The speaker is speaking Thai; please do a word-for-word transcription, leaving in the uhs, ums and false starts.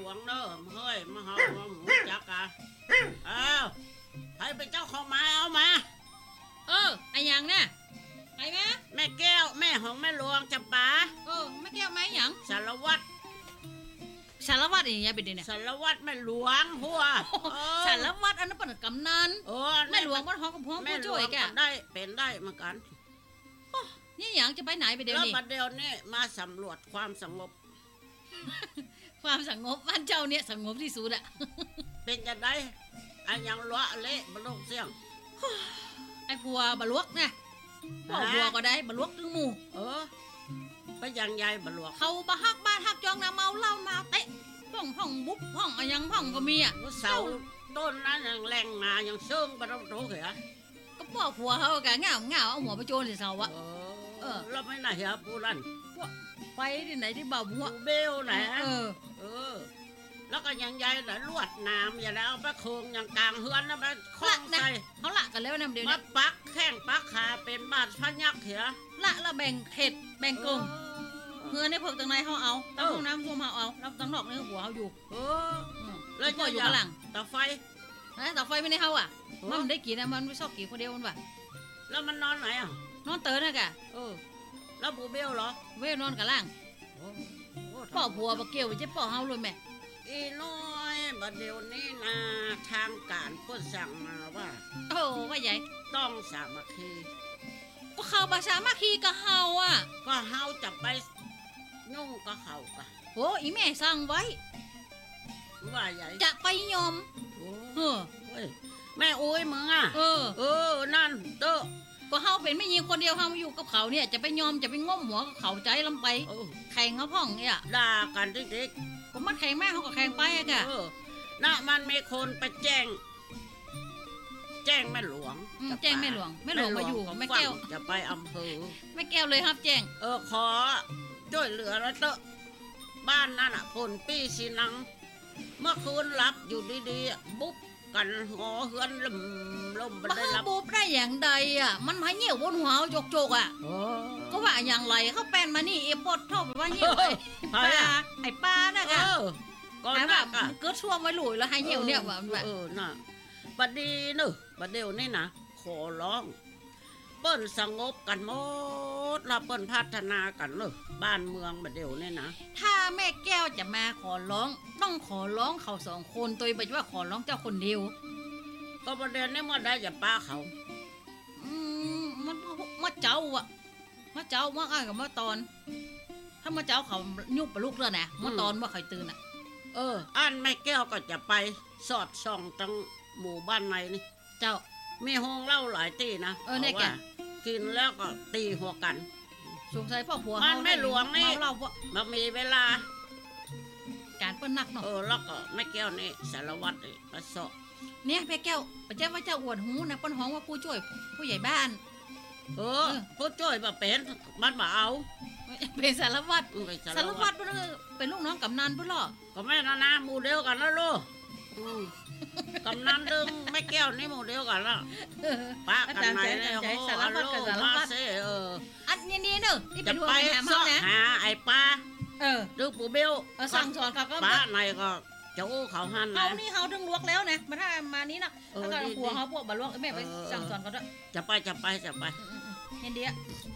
วงเนอะเฮ้ยมาเฮามาหมูจักกะอ้าวใครเป็นเจ้าของไม้เอามาเออไอ้ยังน่ะไปไหมแม่แก้วแม่ของแม่หลวงจำปาเออแม่แก้วไม้หยังสารวัตรสารวัตรอย่างเงี้ยเป็นเนี่ยสารวัตรแม่หลวงหัวสารวัตรอันนั้นเป็นกำนันแม่หลวงมันห้องกับพ่อผู้ช่วยแกได้เป็นได้เหมือนกันนี่หยังจะไปไหนไปเดี๋ยวนี้แล้วประเดี๋ยวนี้มาสำรวจความสงบความสงบบ้านเจ้าเนี่ยสงบที่สุดอะเป็นจะได้ไอ้ยังล้อเละบลกเสียงไอ้ผัวบลวกนะพ่อผัวก็ได้บลวกตึงหมู่เออไปยังยายบลวกเขาบะฮักบ้านฮักจองน้ำเมาเหล้ามาเตะห้องห้องบุ๊บห้องอะไรยังห้องก็มีอ่ะเสาต้นนั้นยังแรงมายังเชิงบรรทุกเหรอก็พ่อผัวเขาแกเงาเงาเอาหัวไปโจนสิเสาวะเออแล้วไม่น่าเหรอปูรันไปที่ไหนที่บ่าวบัวเบลไหนเออเออแล้วก็ยังใหญ่แต่ลวดน้ำอย่าแล้วไปโคงยังกลางเฮือนนะไปคล้องใส่เขาละกันแล้วนะเดี๋ยวนี้มาปักแข้งปักขาเป็นบาดพยักเหรอละละแบ่งเข็ดแบ่งกงเฮือนในเพิกตรงไหนเขาเอาตั้งห้องน้ำท่วมเขาเอาแล้วตั้งนอกในหัวเขาอยู่เออแล้วก็อยู่ข้างหลังต่อไฟนะต่อไฟไม่ได้เขาอ่ะมันได้กี่นะมันไม่ชอบกี่คนเดียวมันว่ะแล้วมันนอนไหนอ่ะนอนเต๋อนะกะเออแล้วบูเบลเหรอเวนอนกับล่างป่อผัวปะเกี่ยวจะป่อเฮาเลยแม่อีน้อยบัดเดี๋ยวนี้นะทางการก็สั่งมาว่าโอ้ว่าใหญ่ต้องสามัคคีก็เขาภาษามัคคีกับเฮาอ่ะก็เฮาจะไปยุ่งกับเขากะโอ้อีแม่สั่งไว้ว่าใหญ่จะไปยอมเออแม่โอ้ยมึงอ่ะเออเออนั่นเต้อก็เฮาเป็นไม่ยิงคนเดียวเฮาอยู่กับเขาเนี่ยจะไปยอมจะไปง้มหัวกับเขาใจลำไปแข่งเขาพ่องเนี่ยด่ากันเด็กๆก็มันแข่งแม่เขาก็แข่งไปอะกะน่ะมันมีคนไปแจ้งแจ้งแม่หลวงแจ้งแม่หลวงแม่หลวงมาอยู่แม่แก้วจะไปอำเภอแม่แก้วเลยครับแจ้งเออขอช่วยเหลือแล้วเต้อบ้านนั่นอ่ะผลปีสีนังเมื่อคืนหลับอยู่ดีๆบุ๊บกันหอเฮือนลมลมมันได้รับบุ๊บได้อย่างใดอ่ะมันมาเหี่ยวบนหัวจกจกอ่ะก็ว่าอย่างไรเขาแปลนมานี่เอปดเท่าแบบว่าเหี่ยวไอ้ปลาไอ้ปลาน่ะกะก็น่ะกะเกิดช่วงไว้หลุยแล้วให้เหี่ยวเนี่ยแบบเออน่ะบัดดีเนอะบัดเดียวนี่นะขอร้องเปิ้นสงบกันหมดแล้วเปิ้นพัฒนากันเนอะบ้านเมืองบัดเดียวนี่นะถ้าแม่แก้วจะมาขอร้องต้องขอร้องเขาสองคนโดยไม่ใช่ว่าขอร้องเจ้าคนเดียวก็ประเด็นนี้มันได้จะป้าเขาอืมมันมาเจ้าอ่ะมาเจ้ามาอ้ายกับมาตอนถ้ามาเจ้าเขายุบปลุกแล้วนะมาตอนว่าใครตื่นอ่ะเอออันแม่แก้วก็จะไปสอดส่องตั้งหมู่บ้านในนี่เจ้ามีห้องเล่าหลายตีนะเออเนี่ยแกกินแล้วก็ตีหัวกันสงสัยพ่อผัวมันไม่หลวงนี่เรามันมีเวลาการเปิ้นนักเนาะเออแล้วก็แม่แก้วนี่สารวัตรนี่ประสอบเนี่ยแม่แก้วปัจจัยว่าเจ้าอวดหูนะป้นห้องว่าผู้ช่วยผู้ใหญ่บ้านเออผู้ช่วยมาเป็นมันมาเอาเป็นสารวัตรสารวัตรมันเป็นลูกน้องกำนันพุ่นหรอก็แม่นะนะหมู่เดียวกันแล้วลูกกำนันดึงแม่แก้วนี่หมู่เดียวกันแล้วป้ากันไหนเนี่ยโอ้สารวัตรกับสารวัตรเอออันนี้นี่เนอะที่เป็นหัวไปหาเขานะหาไอ้ป้าเออดึงปู่เบลสั่งสอนเขาก็ป้าไหนก็เจ้าเขาหันนะเขานี่เขาดึงลวกแล้วนะมาถ้ามานี้นะแล้วก็หัวเขาพวกบลวกแม่ไปสั่งสอนเขาด้วยจะไปจะไปจะไปเห็นเดีย